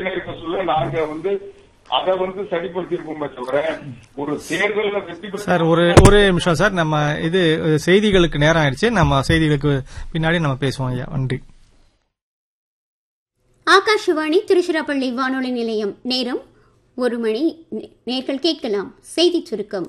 பிரச்சனை இருக்க சொல்ல நாங்க அதை சரிப்படுத்திருப்போமே தவிர ஒரு தேர்தலில் வெற்றி பெற்ற சார் ஒரு நிமிஷம் சார், நம்ம இது செய்திகளுக்கு நேரம் ஆயிடுச்சு. நம்ம செய்திகளுக்கு பின்னாடி நம்ம பேசுவோம் ஐயா. நன்றி. ஆகாஷவாணி திருச்சிராப்பள்ளி வானொலி நிலையம். நேரம் 1 மணி. நேர்கள் கேட்கலாம் செய்தி சுருக்கம்.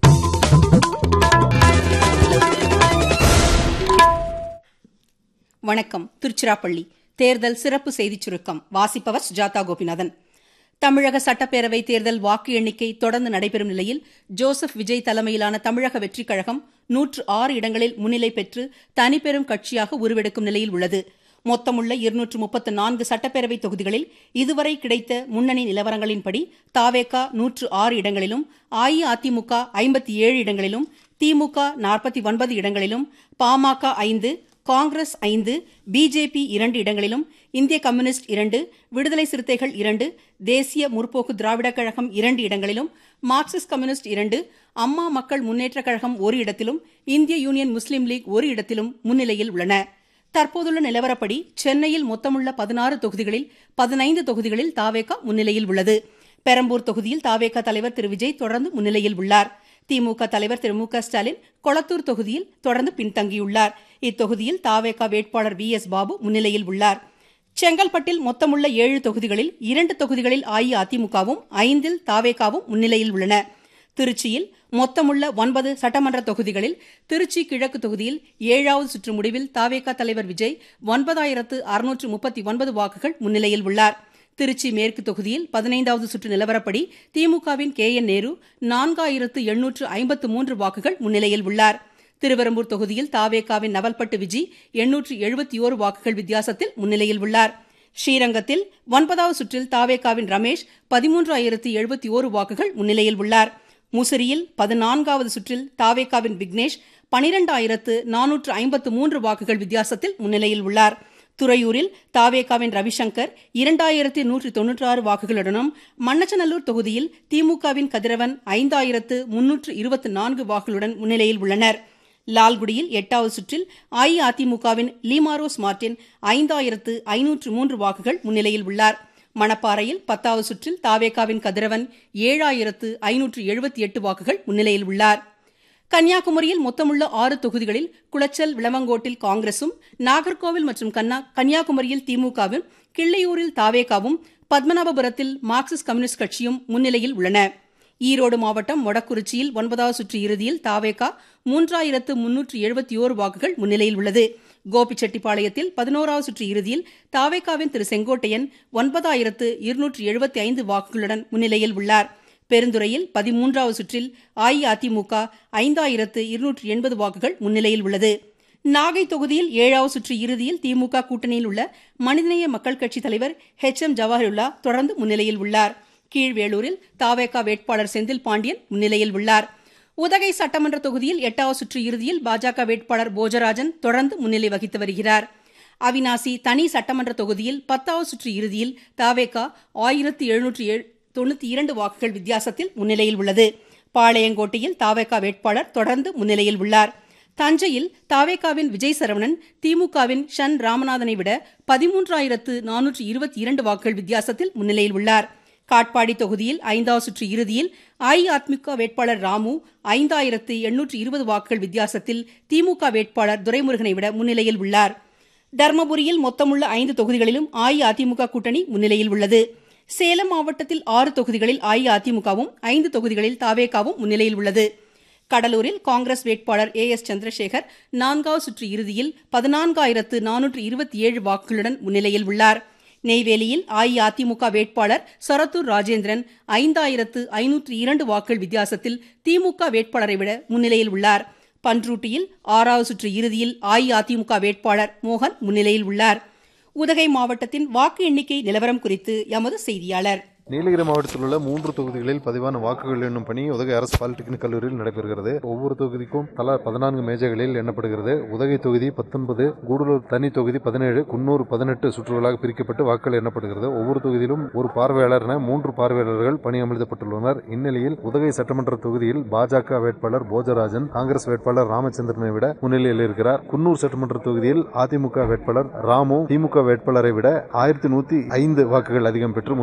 வணக்கம். திருச்சிராப்பள்ளி தேர்தல் சிறப்பு செய்திச் சுருக்கம். வாசிப்பவர் சுஜாதா கோபிநாதன். தமிழக சட்டப்பேரவை தேர்தல் வாக்கு எண்ணிக்கை தொடர்ந்து நடைபெறும் நிலையில் ஜோசப் விஜய் தலைமையிலான தமிழக வெற்றிக் கழகம் 106 இடங்களில் முன்னிலை பெற்று தனிப்பெரும் கட்சியாக உருவெடுக்கும் நிலையில் உள்ளது. மொத்தமுள்ள 234 சட்டப்பேரவை தொகுதிகளில் இதுவரை கிடைத்த முன்னணி நிலவரங்களின்படி தாவேகா 106 இடங்களிலும், அஇஅதிமுக 57 இடங்களிலும், திமுக 49 இடங்களிலும், பாமக 5, காங்கிரஸ் 5, பிஜேபி 2 இடங்களிலும், இந்திய கம்யூனிஸ்ட் 2, விடுதலை சிறுத்தைகள் 2, தேசிய முற்போக்கு திராவிடக் கழகம் 2 இடங்களிலும், மார்க்சிஸ்ட் கம்யூனிஸ்ட் 2, அம்மா மக்கள் முன்னேற்றக் கழகம் 1 இடத்திலும், இந்திய யூனியன் முஸ்லீம் லீக் 1 இடத்திலும் முன்னிலையில் உள்ளன. தற்போதுள்ள நிலவரப்படி சென்னையில் மொத்தமுள்ள 16 தொகுதிகளில் 15 தொகுதிகளில் தாவேகா முன்னிலையில் உள்ளது. பெரம்பூர் தொகுதியில் தாவேகா தலைவர் திரு விஜய் தொடர்ந்து முன்னிலையில் உள்ளார். திமுக தலைவர் திரு மு க ஸ்டாலின் கொளத்தூர் தொகுதியில் தொடர்ந்து பின்தங்கியுள்ளார். இத்தொகுதியில் தாவேகா வேட்பாளர் VS பாபு முன்னிலையில் உள்ளார். செங்கல்பட்டில் மொத்தமுள்ள 7 தொகுதிகளில் 2 தொகுதிகளில் அஇஅதிமுகவும் 5 தாவேகாவும் முன்னிலையில் உள்ளன. திருச்சியில் மொத்தமுள்ள 9 சட்டமன்ற தொகுதிகளில் திருச்சி கிழக்கு தொகுதியில் 7வது சுற்று முடிவில் தாவேகா தலைவர் விஜய் 9639 வாக்குகள் முன்னிலையில் உள்ளார். திருச்சி மேற்கு தொகுதியில் 15வது சுற்று நிலவரப்படி திமுகவின் KN நேரு 4853 வாக்குகள் முன்னிலையில் உள்ளார். திருவெரும்பூர் தொகுதியில் தாவேகாவின் நவல்பட்டு விஜி 871 வாக்குகள் வித்தியாசத்தில் முன்னிலையில் உள்ளார். ஸ்ரீரங்கத்தில் 9வது சுற்றில் தாவேகாவின் ரமேஷ் 13071 வாக்குகள் முன்னிலையில் உள்ளார். முசிறியில் 14வது சுற்றில் தாவேகாவின் விக்னேஷ் 12453 வாக்குகள் வித்தியாசத்தில் முன்னிலையில் உள்ளார். துறையூரில் தாவேகாவின் ரவிசங்கர் 2196 வாக்குகளுடனும், மண்ணச்சநல்லூர் தொகுதியில் திமுகவின் கதிரவன் 5324 வாக்குகளுடன் முன்னிலையில் உள்ளனர். லால்குடியில் 8வது சுற்றில் அஇஅதிமுகவின் லீமாரோஸ் மார்டின் 5503 வாக்குகள் முன்னிலையில் உள்ளார். மணப்பாறையில் 10வது சுற்றில் தாவேகாவின் கதிரவன் 7578 வாக்குகள் முன்னிலையில் உள்ளார். கன்னியாகுமரியில் மொத்தமுள்ள 6 தொகுதிகளில் குளச்சல், விளவங்கோட்டில் காங்கிரசும், நாகர்கோவில் மற்றும் கன்னியாகுமரியில் திமுகவும், கிள்ளையூரில் தாவேகாவும், பத்மநாபபுரத்தில் மார்க்சிஸ்ட் கம்யூனிஸ்ட் கட்சியும் முன்னிலையில் உள்ளன. ஈரோடு மாவட்டம் மொடக்குறிச்சியில் 9வது சுற்று இறுதியில் தாவேகா 3371 வாக்குகள் முன்னிலையில் உள்ளது. கோபிச்செட்டிப்பாளையத்தில் 11வது சுற்று இறுதியில் தாவேகாவின் திரு செங்கோட்டையன் 9275 வாக்குகளுடன் முன்னிலையில் உள்ளார். பெருந்துறையில் 13வது சுற்றில் அஇஅதிமுக 5280 வாக்குகள் முன்னிலையில் உள்ளது. நாகை தொகுதியில் 7வது சுற்று இறுதியில் திமுக கூட்டணியில் உள்ள மனிதநேய மக்கள் கட்சி தலைவர் HM ஜவாஹிருல்லா தொடர்ந்து முன்னிலையில் உள்ளார். கீழ்வேளூரில் தாவேகா வேட்பாளர் செந்தில் பாண்டியன் முன்னிலையில் உள்ளார். உதகை சட்டமன்ற தொகுதியில் 8வது சுற்று இறுதியில் பாஜக வேட்பாளர் போஜராஜன் தொடர்ந்து முன்னிலை வகித்து வருகிறார். அவிநாசி தனி சட்டமன்ற தொகுதியில் 10வது சுற்று இறுதியில் தாவேகா 1792 வாக்குகள் வித்தியாசத்தில் முன்னிலையில் உள்ளது. பாளையங்கோட்டையில் தாவேகா வேட்பாளர் தொடர்ந்து முன்னிலையில் உள்ளார். தஞ்சையில் தாவேகாவின் விஜய் சரவணன் திமுகவின் ஷண் ராமநாதனை விட 13422 வாக்குகள் வித்தியாசத்தில் முன்னிலையில் உள்ளார். காட்பாடி தொகுதியில் 5வது சுற்று இறுதியில் அஇஅதிமுக வேட்பாளர் ராமு 5820 வாக்குகள் வித்தியாசத்தில் திமுக வேட்பாளர் துரைமுருகனை விட முன்னிலையில் உள்ளார். தர்மபுரியில் மொத்தமுள்ள 5 தொகுதிகளிலும் அஇஅதிமுக கூட்டணி முன்னிலையில் உள்ளது. சேலம் மாவட்டத்தில் 6 தொகுதிகளில் அஇஅதிமுகவும் 5 தொகுதிகளில் தாவேகாவும் முன்னிலையில் உள்ளது. கடலூரில் காங்கிரஸ் வேட்பாளர் AS சந்திரசேகர் 4வது சுற்று இறுதியில் 14427 வாக்குகளுடன் முன்னிலையில் உள்ளார். நெய்வேலியில் அஇஅதிமுக வேட்பாளர் சொரத்தூர் ராஜேந்திரன் 5502 வாக்குகள் வித்தியாசத்தில் திமுக வேட்பாளரை விட முன்னிலையில் உள்ளார். பன்ருட்டியில் 6வது சுற்று இறுதியில் அஇஅதிமுக வேட்பாளர் மோகன் முன்னிலையில் உள்ளார். உதகை மாவட்டத்தின் வாக்கு எண்ணிக்கை நிலவரம் குறித்து எமது செய்தியாளர். நீலகிரி மாவட்டத்தில் உள்ள 3 தொகுதிகளில் பதிவான வாக்குகள் எண்ணும் பணி உதகை அரசு பாலிடெக்னிக் கல்லூரியில் நடைபெறுகிறது. ஒவ்வொரு தொகுதிக்கும் தலா 14 மேஜைகளில் எண்ணப்படுகிறது. உதகை தொகுதி 19, கூடலூர் தனி தொகுதி 17, குன்னூர் 18 சுற்றுகளாக பிரிக்கப்பட்டு வாக்குகள் எண்ணப்படுகிறது. ஒவ்வொரு தொகுதியிலும் ஒரு பார்வையாளர் என 3 பார்வையாளர்கள் பணியமர்த்தப்பட்டுள்ளனர். இந்நிலையில் உதகை சட்டமன்ற தொகுதியில் பாஜக வேட்பாளர் போஜராஜன் காங்கிரஸ் வேட்பாளர் ராமச்சந்திரனை விட முன்னிலையில் இருக்கிறார். குன்னூர் சட்டமன்ற தொகுதியில் அதிமுக வேட்பாளர் ராமு திமுக வேட்பாளரை விட 1105 வாக்குகள் அதிகம் பெற்று